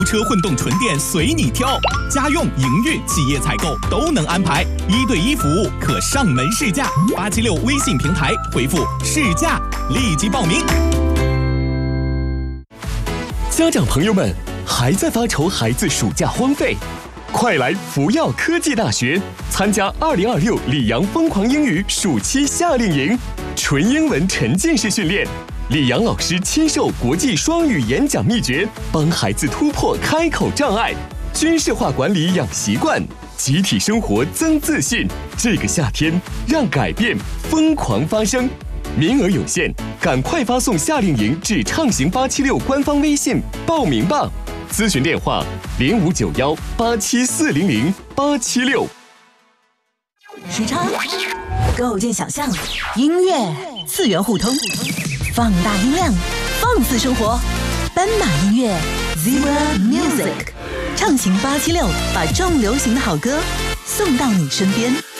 车混动纯电随你挑，家用、营运、企业采购都能安排，1对1服务，可上门试驾。876微信平台回复试驾，立即报名。 家长朋友们，还在发愁孩子暑假荒废？快来福耀科技大学参加2026里昂疯狂英语暑期夏令营，纯英文沉浸式训练。李阳老师亲授国际双语演讲秘诀，帮孩子突破开口障碍，军事化管理养习惯，集体生活增自信。这个夏天，让改变疯狂发生。名额有限，赶快发送夏令营至畅行876官方微信报名吧。咨询电话059187400876。 时差，构建想象，音乐次元互通，放大音量，放肆生活。斑马音乐 Zebra Music， 畅行876，把重流行的好歌送到你身边。